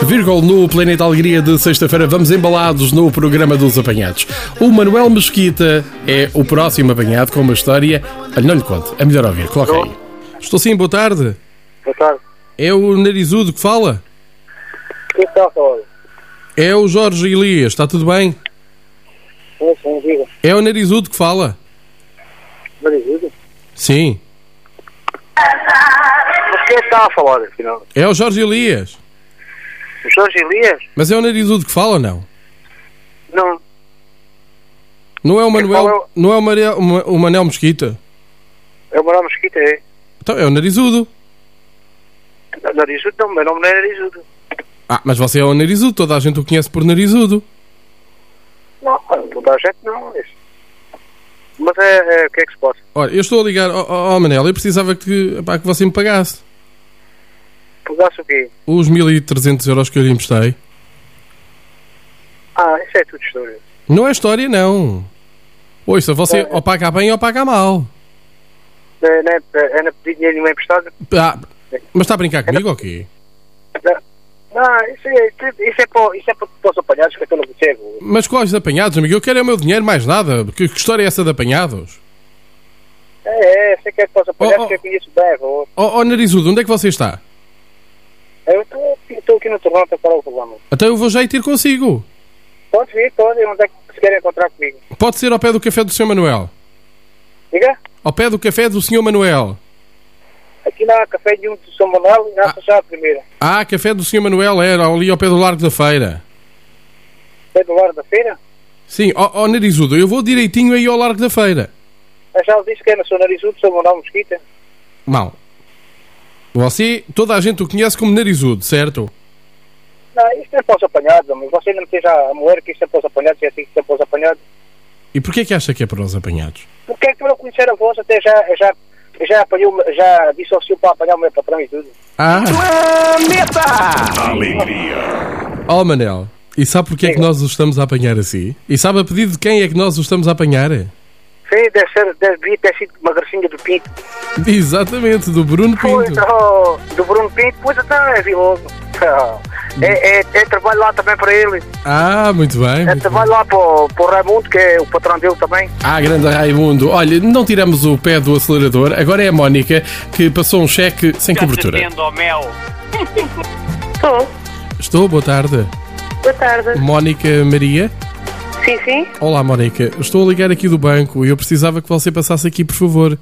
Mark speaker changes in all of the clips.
Speaker 1: no Planeta Alegria de sexta-feira. Vamos embalados no programa dos apanhados. O Manuel Mesquita é o próximo apanhado com uma história. Olha, não lhe conto, é melhor ouvir. Coloca aí. Estou sim, boa tarde.
Speaker 2: Boa tarde.
Speaker 1: É o Narizudo que fala?
Speaker 2: Quem está a falar?
Speaker 1: É o Jorge Elias, está tudo bem?
Speaker 2: Sim, diga.
Speaker 1: É o Narizudo que fala?
Speaker 2: Narizudo?
Speaker 1: Sim.
Speaker 2: Mas quem está a falar, afinal?
Speaker 1: É o Jorge Elias.
Speaker 2: O Jorge Elias?
Speaker 1: Mas é o Narizudo que fala ou não?
Speaker 2: Não.
Speaker 1: Não é o Manuel, não é o Manel Mesquita?
Speaker 2: É o Manuel Mesquita, é?
Speaker 1: Então é o Narizudo.
Speaker 2: Narizudo não, meu nome não é Narizudo.
Speaker 1: Ah, mas você é o Narizudo, toda a gente o conhece por Narizudo.
Speaker 2: Não, toda a gente não. Mas o que é que se passa?
Speaker 1: Olha, eu estou a ligar ao Manel, eu precisava que você me pagasse.
Speaker 2: Pagasse o quê?
Speaker 1: Os 1.300 euros que eu lhe emprestei.
Speaker 2: Isso é tudo história.
Speaker 1: Não é história, não. Ouça, você ou paga bem ou paga mal.
Speaker 2: Não é pedir dinheiro nenhum emprestado?
Speaker 1: Mas está a brincar comigo ou quê?
Speaker 2: Não, isso é para os apanhados que eu não percebo.
Speaker 1: Mas quais apanhados, amigo? Eu quero é o meu dinheiro, mais nada. Que história é essa de apanhados?
Speaker 2: Sei que é para os apanhados que eu conheço bem.
Speaker 1: Narizudo, onde é que você está?
Speaker 2: Eu estou aqui no Toronto para o programa.
Speaker 1: Então eu vou já ir ter consigo.
Speaker 2: Pode vir, pode. Onde é que se querem encontrar comigo?
Speaker 1: Pode ser ao pé do café do Sr. Manuel.
Speaker 2: Diga?
Speaker 1: Ao pé do café do Sr. Manuel.
Speaker 2: Aqui não há café nenhum de São Manuel, graças já a primeira.
Speaker 1: Café do Sr. Manuel, era ali ao pé do Largo da Feira.
Speaker 2: Pé do Largo da Feira?
Speaker 1: Sim, Narizudo, eu vou direitinho aí ao Largo da Feira.
Speaker 2: Eu já disse que é na sua Narizudo, São Manuel Mesquita.
Speaker 1: Não. Você, toda a gente o conhece como Narizudo, certo?
Speaker 2: Não, isto é para os apanhados, mas você não me esteja a moer que isto é para os apanhados, é assim que isto é para os apanhados.
Speaker 1: E porquê que acha que é para os apanhados?
Speaker 2: Porque é que para eu conhecer a voz, até já dissociou para apanhar o meu patrão e tudo.
Speaker 3: Planeta Alegria.
Speaker 1: Manel, e sabe porquê é que nós o estamos a apanhar assim? E sabe a pedido de quem é que nós o estamos a apanhar?
Speaker 2: Sim, devia ter sido uma gracinha do Pinto.
Speaker 1: Exatamente, do Bruno Pinto.
Speaker 2: Do Bruno Pinto, pois então é viloso. É trabalho lá também para ele.
Speaker 1: Muito bem.
Speaker 2: Trabalho lá para o Raimundo, que é o patrão dele também.
Speaker 1: Grande Raimundo. Olha, não tiramos o pé do acelerador. Agora é a Mónica que passou um cheque sem cobertura. Estou, boa tarde.
Speaker 4: Boa tarde.
Speaker 1: Mónica Maria?
Speaker 4: Sim.
Speaker 1: Olá, Mónica. Estou a ligar aqui do banco e eu precisava que você passasse aqui, por favor.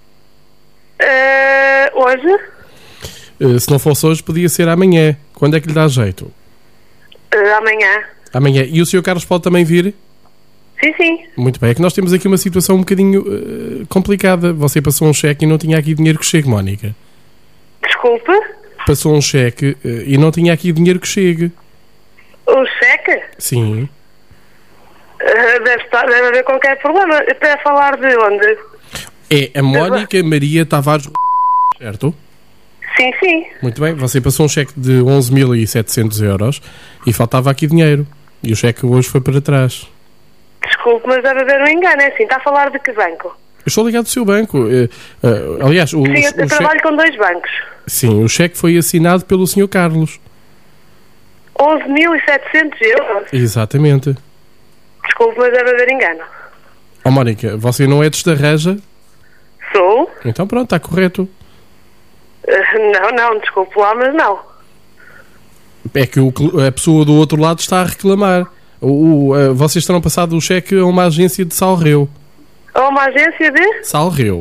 Speaker 4: Hoje?
Speaker 1: Se não fosse hoje, podia ser amanhã. Quando é que lhe dá jeito? Amanhã. E o Sr. Carlos pode também vir?
Speaker 4: Sim.
Speaker 1: Muito bem. É que nós temos aqui uma situação um bocadinho complicada. Você passou um cheque e não tinha aqui dinheiro que chegue, Mónica.
Speaker 4: Desculpe?
Speaker 1: Passou um cheque e não tinha aqui dinheiro que chegue.
Speaker 4: O cheque?
Speaker 1: Sim.
Speaker 4: Deve haver qualquer problema. Para falar de onde?
Speaker 1: É a Mónica Maria Tavares, certo?
Speaker 4: Sim.
Speaker 1: Muito bem. Você passou um cheque de 11.700 euros e faltava aqui dinheiro. E o cheque hoje foi para trás.
Speaker 4: Desculpe, mas deve haver um engano. É assim, está a falar de que banco?
Speaker 1: Eu estou ligado do seu banco. Aliás,
Speaker 4: Sim, eu trabalho com 2 bancos.
Speaker 1: Sim, o cheque foi assinado pelo Sr. Carlos.
Speaker 4: 11.700 euros?
Speaker 1: Exatamente.
Speaker 4: Desculpe, mas deve haver engano.
Speaker 1: Mónica, você não é de Estarreja?
Speaker 4: Sou?
Speaker 1: Então pronto, está correto.
Speaker 4: Não, desculpe lá, mas não.
Speaker 1: É que a pessoa do outro lado está a reclamar. Vocês terão passado o cheque a uma agência de Salreu.
Speaker 4: A uma agência de?
Speaker 1: Salreu.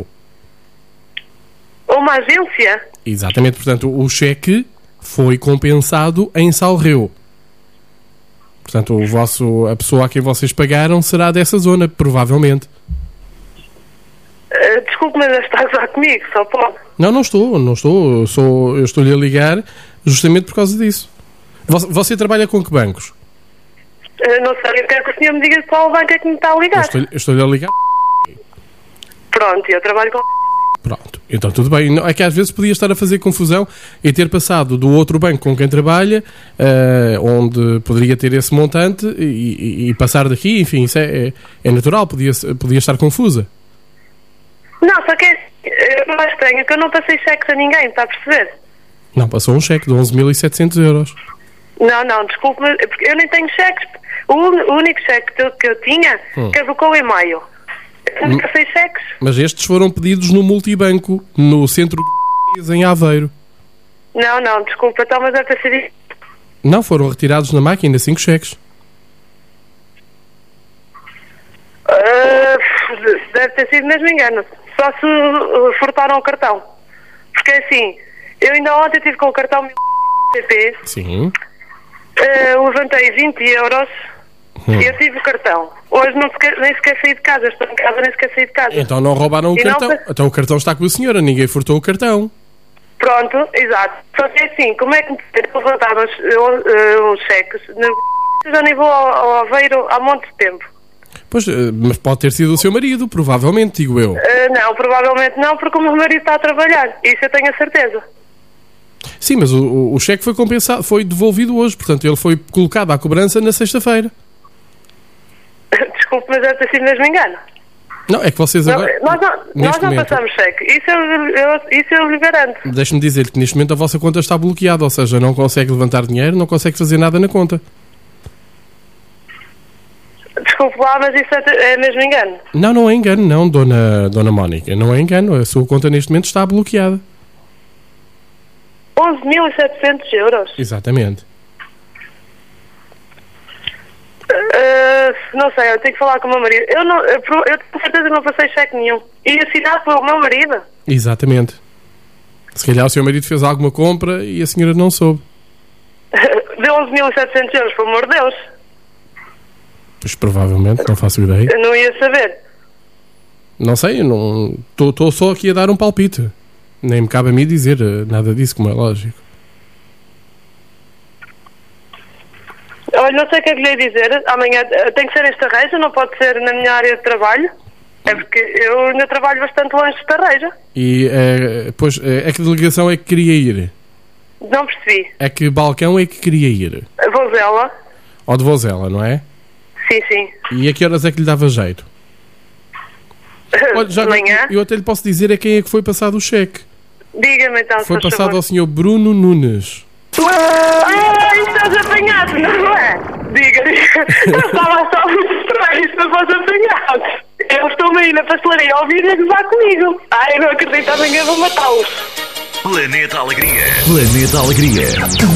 Speaker 4: Uma agência?
Speaker 1: Exatamente, portanto, o cheque foi compensado em Salreu. Portanto, a pessoa a quem vocês pagaram será dessa zona, provavelmente.
Speaker 4: Desculpe, mas está a gozar comigo, só pode.
Speaker 1: Não estou. Eu estou-lhe a ligar justamente por causa disso. Você trabalha com que bancos?
Speaker 4: Não sei, eu quero que o senhor me diga qual banco é que me está a ligar.
Speaker 1: Eu estou-lhe a ligar.
Speaker 4: Pronto, eu trabalho com...
Speaker 1: Pronto, então tudo bem. É que às vezes podia estar a fazer confusão e ter passado do outro banco com quem trabalha, onde poderia ter esse montante, e passar daqui, enfim, isso é natural, podia estar confusa.
Speaker 4: Não, só que não é estranho, que eu não passei cheques a ninguém, está a perceber?
Speaker 1: Não, passou um cheque de 11.700 euros.
Speaker 4: Não, desculpe, porque eu nem tenho cheques. O único cheque que eu tinha caducou em maio. Eu nunca sei cheques.
Speaker 1: Mas estes foram pedidos no multibanco, no centro de em Aveiro.
Speaker 4: Não, desculpa, então, mas deve ter sido isso.
Speaker 1: Não, foram retirados na máquina 5 cheques.
Speaker 4: Deve ter sido mesmo engano. Só se furtaram o cartão. Porque assim, eu ainda ontem estive com o cartão CP.
Speaker 1: Sim.
Speaker 4: Levantei 20 euros e eu tive o cartão. Hoje nem sequer saí de casa. Estou em casa, nem sequer saí de casa.
Speaker 1: Então não roubaram o cartão. Então o cartão está com a senhora, ninguém furtou o cartão.
Speaker 4: Pronto, exato. Só que assim, como é que me levantaram os cheques? Eu já nem vou ao Aveiro há muito tempo.
Speaker 1: Pois, mas pode ter sido o seu marido, provavelmente, digo eu.
Speaker 4: Não, provavelmente não, porque o meu marido está a trabalhar. Isso eu tenho a certeza.
Speaker 1: Sim, mas o cheque foi compensado, foi devolvido hoje, portanto ele foi colocado à cobrança na sexta-feira.
Speaker 4: Desculpe, mas deve ter sido mesmo engano.
Speaker 1: Não, é que vocês agora...
Speaker 4: Nós não passamos cheque. Isso eu lhe garanto.
Speaker 1: Deixe-me dizer que neste momento a vossa conta está bloqueada, ou seja, não consegue levantar dinheiro, não consegue fazer nada na conta.
Speaker 4: Desculpe lá, mas isso é mesmo engano.
Speaker 1: Não é engano, não, dona Mónica. Não é engano, a sua conta neste momento está bloqueada.
Speaker 4: 11.700 euros?
Speaker 1: Exatamente.
Speaker 4: Não sei, eu tenho que falar com o meu marido. Eu tenho certeza que não passei cheque nenhum. E assinado pelo meu marido.
Speaker 1: Exatamente. Se calhar o seu marido fez alguma compra e a senhora não soube.
Speaker 4: Deu 11.700 euros, pelo amor de Deus.
Speaker 1: Pois provavelmente, não faço ideia.
Speaker 4: Eu não ia saber.
Speaker 1: Não sei, estou só aqui a dar um palpite. Nem me cabe a mim dizer nada disso, como é lógico.
Speaker 4: Olha, não sei o que é que lhe ia dizer. Amanhã tem que ser esta reja, não pode ser na minha área de trabalho. É porque eu ainda trabalho bastante longe desta reja.
Speaker 1: E, pois, é que delegação é que queria ir?
Speaker 4: Não percebi.
Speaker 1: É que balcão é que queria ir?
Speaker 4: Vozela.
Speaker 1: Ou de Vozela, não é?
Speaker 4: Sim.
Speaker 1: E a que horas é que lhe dava jeito? Olha, já
Speaker 4: amanhã?
Speaker 1: Eu até lhe posso dizer a quem é que foi passado o cheque.
Speaker 4: Diga-me então,
Speaker 1: foi passado
Speaker 4: favor.
Speaker 1: ao senhor Bruno Nunes.
Speaker 4: Estás apanhado, não é? Diga. Eu estava só muito estranho, se não fosse apanhado. Eu estou-me aí na pastelaria a ouvir e a gozar comigo. Eu não acredito, amanhã vou matá-los.
Speaker 3: Planeta Alegria. Planeta Alegria.